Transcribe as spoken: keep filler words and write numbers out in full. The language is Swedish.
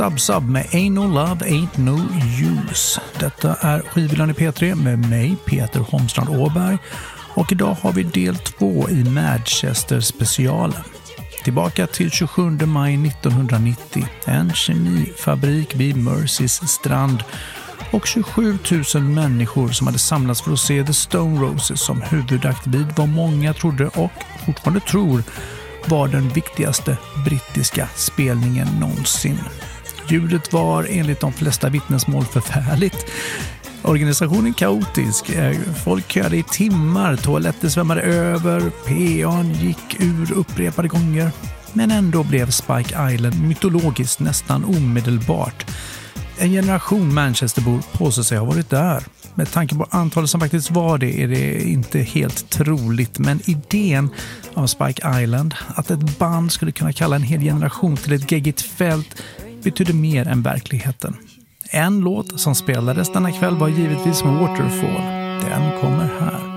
Sub Sub med Ain't No Love, Ain't No Use. Detta är Skivhyllan i P tre med mig, Peter Holmstrand Åberg. Och idag har vi del två i Manchester-specialen. Tillbaka till tjugosjunde maj nittonhundranittio. En kemifabrik vid Merseys strand. Och tjugosju tusen människor som hade samlats för att se The Stone Roses som huvudakt vid vad många trodde och fortfarande tror var den viktigaste brittiska spelningen någonsin. Ljudet var enligt de flesta vittnesmål förfärligt. Organisationen kaotisk. Folk köade i timmar, toaletter svämmade över, P A:n gick ur upprepade gånger. Men ändå blev Spike Island mytologiskt nästan omedelbart. En generation Manchesterbor påstår sig ha varit där. Med tanke på antalet som faktiskt var det är det inte helt troligt. Men idén av Spike Island, att ett band skulle kunna kalla en hel generation till ett geggigt fält, betyder mer än verkligheten. En låt som spelades denna kväll var givetvis Waterfall. Den kommer här.